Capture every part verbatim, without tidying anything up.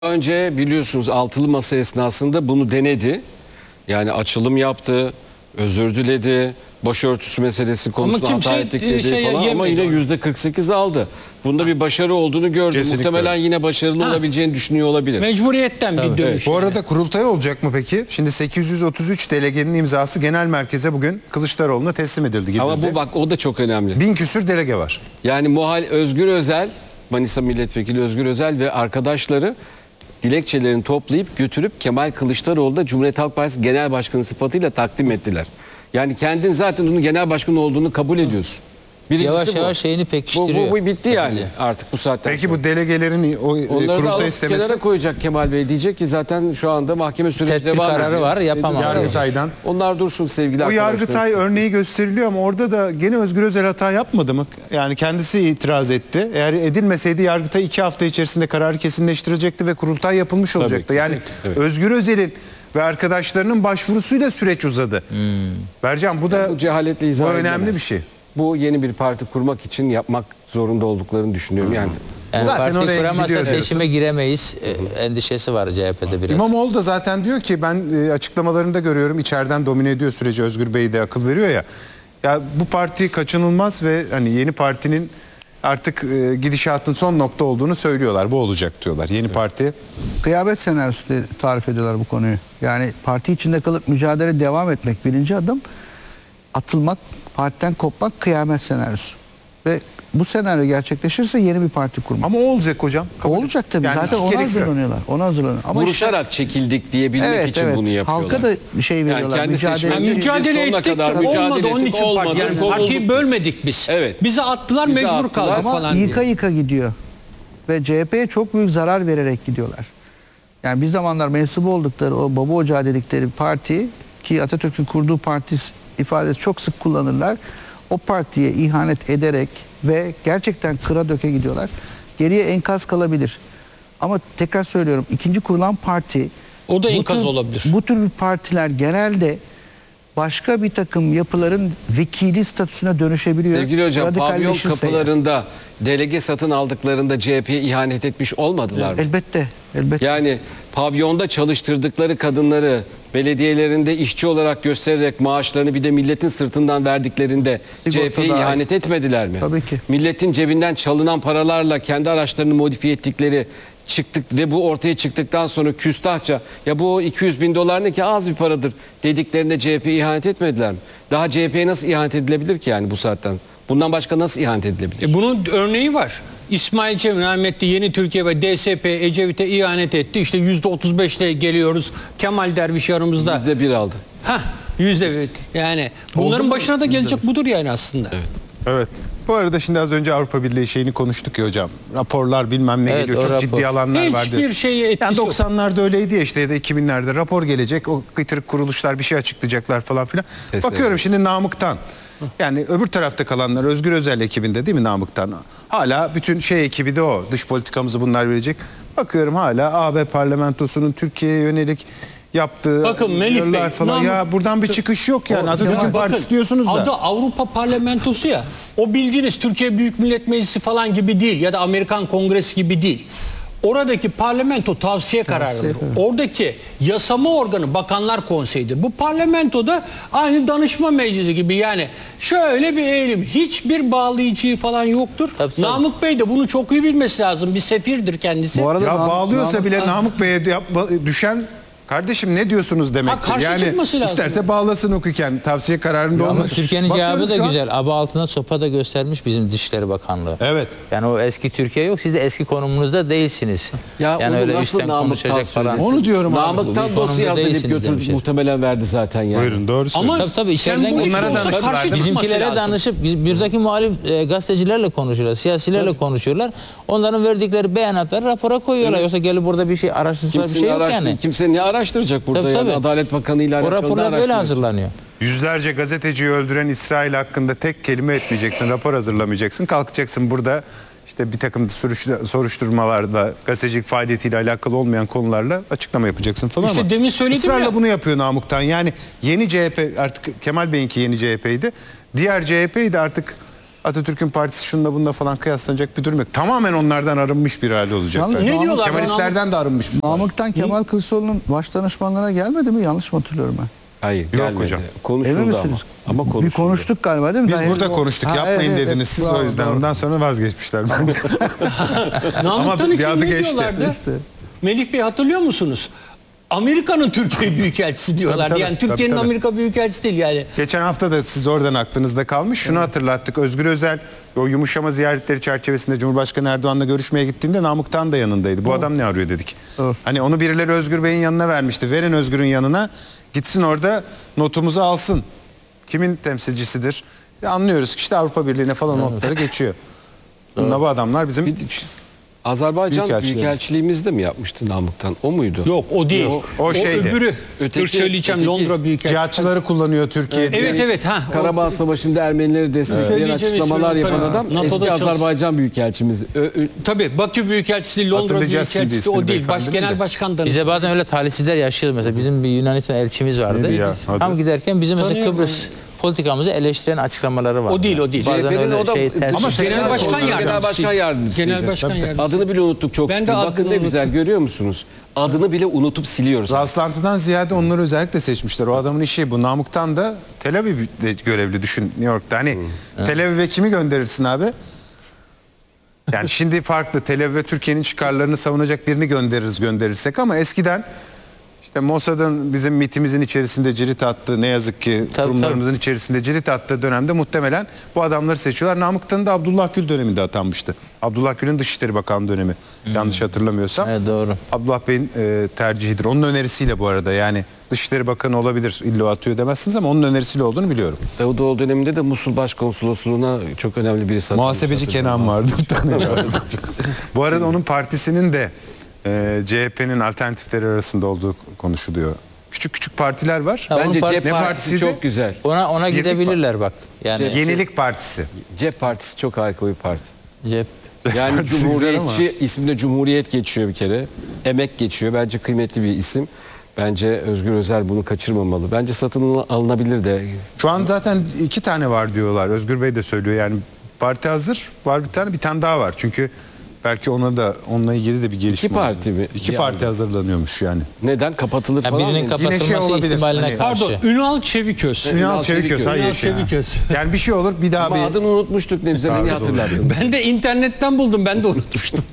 Önce biliyorsunuz altılı masa esnasında bunu denedi. Yani açılım yaptı, özür diledi, başörtüsü meselesi konusunda kimse, hata ettik dedi şey falan ama yine yüzde kırk sekiz aldı. Bunda bir başarı olduğunu gördüm. Kesinlikle. Muhtemelen yine başarılı Ha. olabileceğini düşünüyor olabilir. Mecburiyetten bir dönüş. Bu yani. arada kurultay olacak mı peki? Şimdi sekiz yüz otuz üç delegenin imzası genel merkeze bugün Kılıçdaroğlu'na teslim edildi. Gidildi. Ama bu bak o da çok önemli. Bin küsür delege var. Yani Muhal Özgür Özel, Manisa Milletvekili Özgür Özel ve arkadaşları dilekçelerini toplayıp götürüp Kemal Kılıçdaroğlu'da Cumhuriyet Halk Partisi Genel Başkanı sıfatıyla takdim ettiler. Yani kendin zaten onun genel başkan olduğunu kabul ediyorsun. Birincisi Yavaş bu. yavaş şeyini Bu, pekiştiriyor. bu, bu bitti yani artık bu saatten Peki sonra. bu delegelerin o e, Onları da kurultay alıp istemesi kenara koyacak Kemal Bey. Diyecek ki zaten şu anda mahkeme süreci Tedbir devam ediyor. kararı var, yapamam. Yargıtay'dan. Onlar dursun sevgili O arkadaşlar. Yargıtay örneği gösteriliyor ama orada da gene Özgür Özel hata yapmadı mı? Yani kendisi itiraz etti. Eğer edilmeseydi Yargıtay iki hafta içerisinde kararı kesinleştirecekti ve kurultay yapılmış olacaktı. ki. Yani Evet. Özgür Özel'in ve arkadaşlarının başvurusuyla süreç uzadı. Hmm. Bercan bu da Bu cehaletle izah bu önemli edilemez. bir şey. Bu yeni bir parti kurmak için yapmak zorunda olduklarını düşünüyorum yani. Yani Zaten parti oraya kuramazsa gidiyor diyorsun. seçime giremeyiz. e, endişesi var C H P'de biraz. İmamoğlu da zaten diyor ki ben e, açıklamalarında görüyorum içeriden domine ediyor süreci, Özgür Bey de akıl veriyor ya. Ya bu parti kaçınılmaz ve hani yeni partinin artık e, gidişatın son nokta olduğunu söylüyorlar. Bu olacak diyorlar. Yeni parti Kıyamet senaryosu diye tarif ediyorlar bu konuyu. Yani parti içinde kalıp mücadele devam etmek birinci adım. Atılmak, partiden kopmak kıyamet senaryosu. Ve bu senaryo gerçekleşirse yeni bir parti kurmak. ama o olacak hocam. Kabul Olacak tabii. Yani Zaten ona gerekiyor. hazırlanıyorlar. Ona hazırlanıyor. Ama Vuruşarak çekildik diyebilmek işte, için evet, bunu evet. yapıyorlar. Halka da bir şey veriyorlar. kendi mücadele. seçmenleri- Yani mücadele Sonuna ettik, kadar mücadele olmadı onun ettik, için olmadı, parti. Yani kovulduk partiyi biz. bölmedik biz. Evet. Bizi attılar, Bizi mecbur attılar kaldık Ama falan yıka diye. yıka gidiyor. Ve C H P'ye çok büyük zarar vererek gidiyorlar. Yani bir zamanlar mensubu oldukları o baba ocağı dedikleri parti ki Atatürk'ün kurduğu parti ifadesi çok sık kullanırlar. O partiye ihanet ederek ve gerçekten kıra döke gidiyorlar. Geriye enkaz kalabilir. Ama tekrar söylüyorum ikinci kurulan parti O da bu enkaz tür- olabilir. Bu tür bir partiler genelde başka bir takım yapıların vekili statüsüne dönüşebiliyor. Sevgili hocam pavyon Radikalleşirse kapılarında delege satın aldıklarında C H P'ye ihanet etmiş olmadılar mı? Elbette, elbette. Yani pavyonda çalıştırdıkları kadınları belediyelerinde işçi olarak göstererek maaşlarını bir de milletin sırtından verdiklerinde Sigorta C H P'ye dahil. ihanet etmediler mi? Tabii ki. Milletin cebinden çalınan paralarla kendi araçlarını modifiye ettikleri çıktık ve bu ortaya çıktıktan sonra küstahça ya bu iki yüz bin dolar ne ki az bir paradır dediklerinde C H P'ye ihanet etmediler mi? Daha C H P'ye nasıl ihanet edilebilir ki yani bu saatten? Bundan başka nasıl ihanet edilebilir? E bunun örneği var. İsmail Cemil Ahmetli Yeni Türkiye ve D S P Ecevit'e ihanet etti. İşte yüzde otuz beşle geliyoruz. Kemal Derviş yanımızda. Yüzde bir aldı. Hah, yüzde bir. Yani bunların başına da gelecek budur yani aslında. Evet. Bu arada şimdi az önce Avrupa Birliği şeyini konuştuk ya hocam. Raporlar bilmem ne Evet, geliyor. o Çok rapor. ciddi alanlar vardı. Hiçbir şeye etkisi Yani yok. doksanlarda öyleydi ya işte ya da iki binlerde rapor gelecek. O kıytırık kuruluşlar bir şey açıklayacaklar falan filan. Kesinlikle. Bakıyorum şimdi Namık'tan. Yani öbür tarafta kalanlar Özgür Özel ekibinde değil mi Namık'tan? Hala bütün şey ekibi de o. Dış politikamızı bunlar verecek. Bakıyorum hala A B parlamentosunun Türkiye'ye yönelik yaptığı Bakın Melih yollar Bey, falan. Namık- Ya buradan bir çıkış yok yani. O- Atatürk'ün Bakın, partisi diyorsunuz da. Adı Avrupa Parlamentosu ya. O bildiğiniz Türkiye Büyük Millet Meclisi falan gibi değil ya da Amerikan Kongresi gibi değil. Oradaki parlamento tavsiye kararıdır. kararı. Oradaki yasama organı Bakanlar Konseyi'dir. Bu parlamentoda aynı danışma meclisi gibi yani şöyle bir eğilim. Hiçbir bağlayıcı falan yoktur. Tabii, tabii. Namık Bey de bunu çok iyi bilmesi lazım. Bir sefirdir kendisi. Bu arada Ya Nam- bağlıyorsa Namık- bile Namık Bey'e yapma- düşen kardeşim ne diyorsunuz demek. karşı çıkması lazım. isterse bağlasın hukuken tavsiye kararında Ama olmasın. Türkiye'nin Bakıyorum cevabı da şu an- güzel. Aba altına sopa da göstermiş bizim Dışişleri Bakanlığı. Evet. Yani o eski Türkiye yok. Siz de eski konumunuzda değilsiniz. Ya yani onu öyle nasıl üstten Namık'tan konuşacak falan. söylesin? Onu diyorum abi. Namık'tan Bu dosya konumda hazırlayıp değilsiniz götürdü demişler. muhtemelen verdi zaten yani. Buyurun doğru Ama söylüyorsun. Tabii tabii içeriden sembolik geliyor. Onlara olsa danıştılar, karşı değil mi? çıkması Bizimkilere lazım. danışıp biz birdeki muhalif e, gazetecilerle konuşuyorlar, siyasilerle konuşuyorlar. Onların verdikleri beyanatları rapora koyuyorlar. Yoksa gelip burada bir şey araştırsalar bir Kimse, şey yok araştır- yani. kimse ne araştıracak burada Tabii, yani tabii. Adalet Bakanı ile O alakalı ne raporlar böyle araştıracak? hazırlanıyor. Yüzlerce gazeteciyi öldüren İsrail hakkında tek kelime etmeyeceksin. Rapor hazırlamayacaksın. Kalkacaksın burada işte bir takım sürüş- soruşturmalarda gazetecilik faaliyetiyle alakalı olmayan konularla açıklama yapacaksın falan İşte ama demin söyledim ısrarla ya. bunu yapıyor Namık'tan. Yani yeni C H P artık Kemal Bey'inki yeni C H P'ydi. Diğer C H P'yi de artık Atatürk'ün partisi şununla bununla falan kıyaslanacak bir durum yok. Tamamen onlardan arınmış bir halde olacak. Yalnız bence. Ne diyorlar? Kemalistlerden de arınmış. Namık'tan Kemal Kılıçdaroğlu'nun baş danışmanlığına gelmedi mi? Yanlış mı hatırlıyorum ben? Hayır gelmedi. hocam. Konuşuldu Emin ama. misiniz? Ama konuşuldu. Bir konuştuk galiba değil mi? Biz Daha burada henüz o- konuştuk. Ha, Yapmayın evet, dediniz evet, siz bravo, o yüzden. doğru. Ondan sonra vazgeçmişler bence. Namık'tan bir için adı ne geçti. diyorlardı? İşte. Melih Bey hatırlıyor musunuz? Amerika'nın Türkiye Büyükelçisi diyorlardı. Tabii, tabii, yani Türkiye'nin tabii, tabii. Amerika Büyükelçisi değil yani. Geçen hafta da siz oradan aklınızda kalmış. Şunu hatırlattık. Özgür Özel o yumuşama ziyaretleri çerçevesinde Cumhurbaşkanı Erdoğan'la görüşmeye gittiğinde Namık'tan da yanındaydı. Bu adam ne arıyor dedik. Evet. Hani onu birileri Özgür Bey'in yanına vermişti. Verin Özgür'ün yanına. Gitsin orada notumuzu alsın. Kimin temsilcisidir? Ya anlıyoruz ki işte Avrupa Birliği'ne falan notları geçiyor. Bunlar bu adamlar bizim Bir- Azerbaycan Büyükelçilerimiz. Büyükelçiliğimizde mi yapmıştı Namık'tan? O muydu? Yok o değil. O- o şeydi. öbürü. Öteki- Dur söyleyeceğim öteki- Londra Büyükelçisi. cihatçıları kullanıyor Türkiye'de. Evet evet. Ha, o- Karabağ Savaşı'nda Ermenileri destekleyen Söyleyeceğim açıklamalar ismini yapan tabii. adam NATO'da eski çalış- Azerbaycan Büyükelçimiz. Ö- ö- Tabii Bakü Büyükelçisi, Londra Hatırlayacağız şimdi Büyükelçisi ismini o değil. Baş, beyefendinin genel de. başkan danışmanı. Bize bazen öyle talihsizler yaşıyoruz. Mesela bizim bir Yunanistan elçimiz vardı. Neydi ya? Adı? Tam giderken bizim mesela Tanıyorum Kıbrıs politikamızı eleştiren açıklamaları var. O değil, o değil. Bazen C H P'nin öyle o da şey ters- Ama Genel Genel başkan Başkan yardımcısı. Genel başkan yardımcısıydı. Genel başkan Tabii, tabii. yardımcısı. Adını bile unuttuk çok Ben de şükür. adını Bakın ne unuttum. güzel görüyor musunuz? Adını bile unutup siliyoruz. Rastlantıdan ziyade onları özellikle seçmişler. O adamın işi bu. Namık'tan da Tel Aviv'de görevli düşün New York'ta. Hani Tel Aviv'e kimi gönderirsin abi? Yani şimdi farklı. Tel Aviv ve Türkiye'nin çıkarlarını savunacak birini göndeririz gönderirsek ama eskiden işte Mossad'ın bizim mitimizin içerisinde cirit attığı ne yazık ki Tabii, kurumlarımızın içerisinde cirit attığı dönemde muhtemelen bu adamları seçiyorlar. Namık'tan da Abdullah Gül döneminde atanmıştı. Abdullah Gül'ün Dışişleri Bakanı dönemi yanlış hatırlamıyorsam. Evet, doğru. Abdullah Bey'in e, tercihidir. Onun önerisiyle bu arada yani Dışişleri Bakanı olabilir illa o atıyor demezsiniz ama onun önerisiyle olduğunu biliyorum. Davutoğlu döneminde de Musul Başkonsolosluğu'na çok önemli birisi. Muhasebeci Kenan vardı. bir tane vardı. Bu arada onun partisinin de e, C H P'nin alternatifleri arasında olduğu konuşuluyor. Küçük küçük partiler var. Ha, onun Bence parti- CEP Ne Partisi partisiydi? çok güzel. Ona ona Birlik gidebilirler bak. Yani Yenilik Partisi. CEP Partisi çok harika bir parti. cep. Yani Partisi güzel Cumhuriyetçi isminde Cumhuriyet geçiyor bir kere. Emek geçiyor. Bence kıymetli bir isim. Bence Özgür Özel bunu kaçırmamalı. Bence satın alınabilir de. Şu an zaten iki tane var diyorlar. Özgür Bey de söylüyor yani parti hazır. Var bir tane bir tane daha var. Çünkü belki ona da onunla ilgili de bir gelişme. İki parti oldu. mi? İki Bir parti anda. hazırlanıyormuş yani. Neden? Kapatılır Ya falan birinin mı? kapatılması şey olabilir. ihtimaline Hani- karşı. Pardon Ünal Çeviköz. Ünal Ünal Çeviköz. Çeviköz. Hayır. Ünal şey. Çeviköz. Yani bir şey olur bir daha Ama bir adını unutmuştuk ne güzel. Niye hatırlattın? Ben de internetten buldum. Ben de unutmuştum.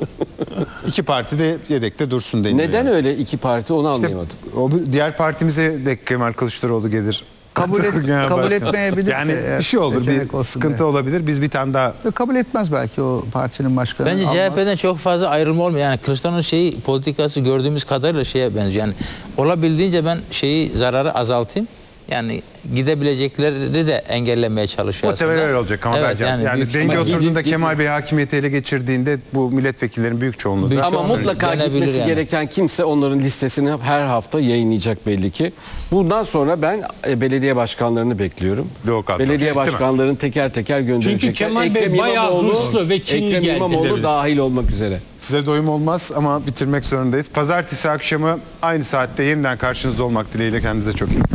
iki parti de yedekte dursun deniyor. Neden yani. öyle iki parti onu İşte anlayamadım. o bir- diğer partimize de Kemal Kılıçdaroğlu gelir. Kabul et- Genel kabul başkan. etmeyebilirse Yani eğer bir şey olur, seçenek bir olsun sıkıntı diye. olabilir. Biz bir tane daha Kabul etmez belki o partinin başkanı. Bence almaz. C H P'den çok fazla ayrılma olmuyor. Yani Kılıçdaroğlu'nun şeyi politikası gördüğümüz kadarıyla şeye benziyor. Yani olabildiğince ben şeyi zararı azaltayım. Yani gidebilecekleri de engellemeye çalışıyor muhtemelen aslında. öyle olacak ama Evet, bence. Yani, büyük denge ihtimal- oturduğunda Gidip- Kemal Bey hakimiyeti ele geçirdiğinde bu milletvekillerin büyük çoğunluğu Büyük da Ama çoğunluğu mutlaka dönebilir gitmesi yani. gereken kimse onların listesini her hafta yayınlayacak belli ki. Bundan sonra ben e, belediye başkanlarını bekliyorum. Doğu Kalkın. Belediye Değil mi? başkanlarını teker teker gönderecekler. Çünkü Kemal Bey Ekrem bayağı İmamoğlu- hırslı ve Çinli Ekrem geldi. İmamoğlu Gidebilir. dahil olmak üzere. size doyum olmaz ama bitirmek zorundayız. Pazartesi akşamı aynı saatte yeniden karşınızda olmak dileğiyle kendinize çok iyi bakın.